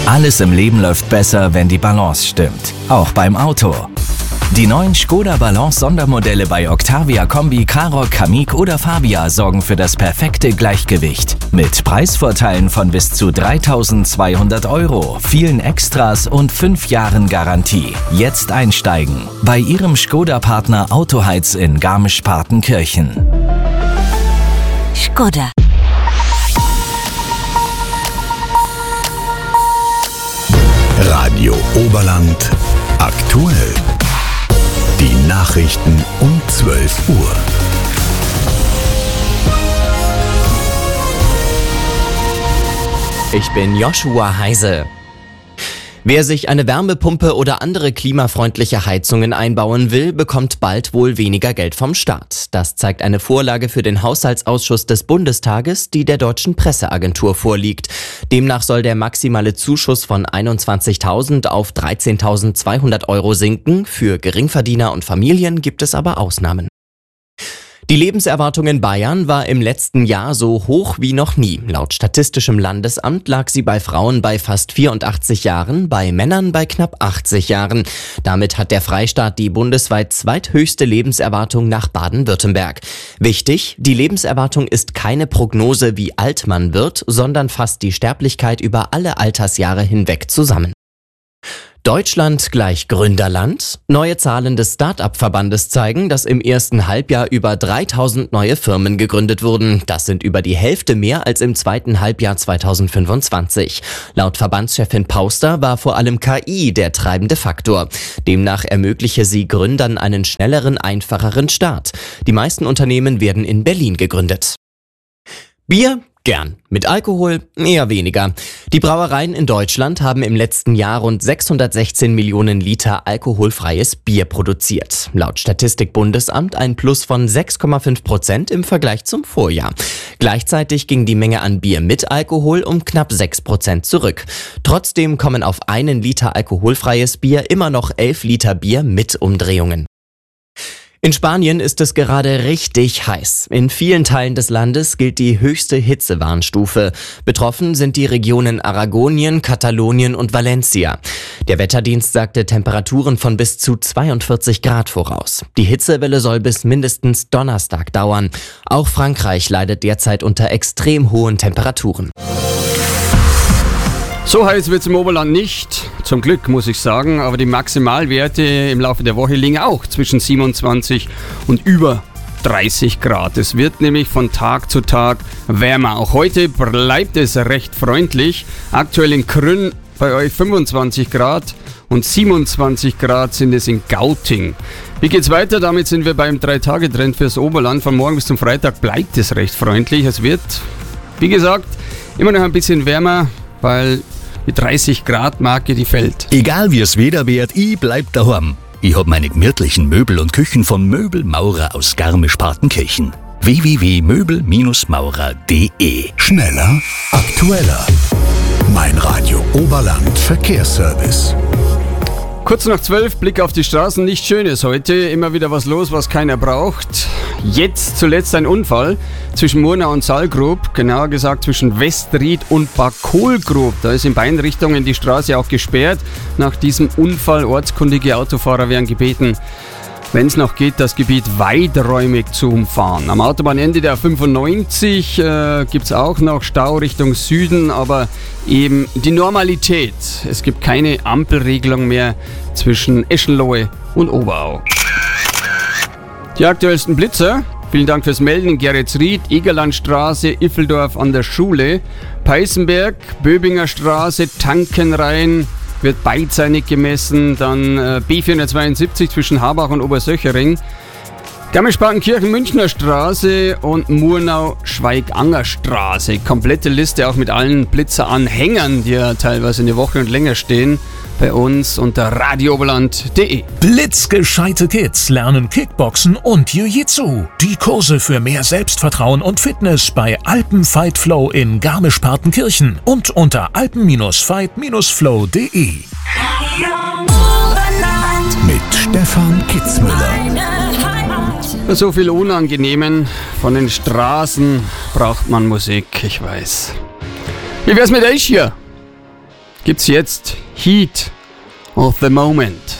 Alles im Leben läuft besser, wenn die Balance stimmt. Auch beim Auto. Die neuen Skoda Balance Sondermodelle bei Octavia Kombi, Karoq, Kamiq oder Fabia sorgen für das perfekte Gleichgewicht. Mit Preisvorteilen von bis zu 3.200 €, vielen Extras und 5 Jahren Garantie. Jetzt einsteigen. Bei Ihrem Skoda-Partner Autoheiz in Garmisch-Partenkirchen. Skoda. Radio Oberland aktuell. Die Nachrichten um 12 Uhr. Ich bin Joshua Heise. Wer sich eine Wärmepumpe oder andere klimafreundliche Heizungen einbauen will, bekommt bald wohl weniger Geld vom Staat. Das zeigt eine Vorlage für den Haushaltsausschuss des Bundestages, die der Deutschen Presseagentur vorliegt. Demnach soll der maximale Zuschuss von 21.000 auf 13.200 € sinken. Für Geringverdiener und Familien gibt es aber Ausnahmen. Die Lebenserwartung in Bayern war im letzten Jahr so hoch wie noch nie. Laut Statistischem Landesamt lag sie bei Frauen bei fast 84 Jahren, bei Männern bei knapp 80 Jahren. Damit hat der Freistaat die bundesweit zweithöchste Lebenserwartung nach Baden-Württemberg. Wichtig, die Lebenserwartung ist keine Prognose, wie alt man wird, sondern fasst die Sterblichkeit über alle Altersjahre hinweg zusammen. Deutschland gleich Gründerland? Neue Zahlen des Start-up-Verbandes zeigen, dass im ersten Halbjahr über 3.000 neue Firmen gegründet wurden. Das sind über die Hälfte mehr als im zweiten Halbjahr 2025. Laut Verbandschefin Pauster war vor allem KI der treibende Faktor. Demnach ermögliche sie Gründern einen schnelleren, einfacheren Start. Die meisten Unternehmen werden in Berlin gegründet. Bier? Gern. Mit Alkohol eher weniger. Die Brauereien in Deutschland haben im letzten Jahr rund 616 Millionen Liter alkoholfreies Bier produziert. Laut Statistikbundesamt ein Plus von 6,5% im Vergleich zum Vorjahr. Gleichzeitig ging die Menge an Bier mit Alkohol um knapp 6% zurück. Trotzdem kommen auf einen Liter alkoholfreies Bier immer noch 11 Liter Bier mit Umdrehungen. In Spanien ist es gerade richtig heiß. In vielen Teilen des Landes gilt die höchste Hitzewarnstufe. Betroffen sind die Regionen Aragonien, Katalonien und Valencia. Der Wetterdienst sagte Temperaturen von bis zu 42 Grad voraus. Die Hitzewelle soll bis mindestens Donnerstag dauern. Auch Frankreich leidet derzeit unter extrem hohen Temperaturen. So heiß wird es im Oberland nicht, zum Glück muss ich sagen, aber die Maximalwerte im Laufe der Woche liegen auch zwischen 27 und über 30 Grad. Es wird nämlich von Tag zu Tag wärmer. Auch heute bleibt es recht freundlich. Aktuell in Krünn bei euch 25 Grad und 27 Grad sind es in Gauting. Wie geht's weiter? Damit sind wir beim 3-Tage-Trend fürs Oberland. Von morgen bis zum Freitag bleibt es recht freundlich. Es wird, wie gesagt, immer noch ein bisschen wärmer, weil die 30 Grad Marke, die fällt. Egal wie es Wetter wird, ich bleib daheim. Ich hab meine gemütlichen Möbel und Küchen von Möbelmaurer aus Garmisch-Partenkirchen. www.möbel-maurer.de. Schneller, aktueller. Mein Radio Oberland Verkehrsservice. Kurz nach 12, Blick auf die Straßen, nicht schön ist heute. Immer wieder was los, was keiner braucht. Jetzt zuletzt ein Unfall zwischen Murnau und Saalgrub, genauer gesagt zwischen Westried und Bakolgrub. Da ist in beiden Richtungen die Straße auch gesperrt. Nach diesem Unfall ortskundige Autofahrer werden gebeten, wenn es noch geht, das Gebiet weiträumig zu umfahren. Am Autobahnende der 95 gibt es auch noch Stau Richtung Süden, aber eben die Normalität. Es gibt keine Ampelregelung mehr zwischen Eschenlohe und Oberau. Die aktuellsten Blitzer. Vielen Dank fürs Melden. Geretsried, Egerlandstraße, Iffeldorf an der Schule, Peißenberg, Böbinger Straße, Tankenrhein, wird beidseitig gemessen, dann B472 zwischen Habach und Obersöchering, Garmisch-Partenkirchen Münchner Straße und Murnau-Schweiganger Straße. Komplette Liste auch mit allen Blitzeranhängern, die ja teilweise eine Woche und länger stehen, bei uns unter radiooberland.de. Blitzgescheite Kids lernen Kickboxen und Jiu-Jitsu. Die Kurse für mehr Selbstvertrauen und Fitness bei Alpenfight Flow in Garmisch-Partenkirchen und unter alpen-fight-flow.de. Mit Stefan Kitzmüller. So viel Unangenehmen. Von den Straßen braucht man Musik, ich weiß. Wie wär's mit euch hier? gibt's jetzt Heat of the Moment.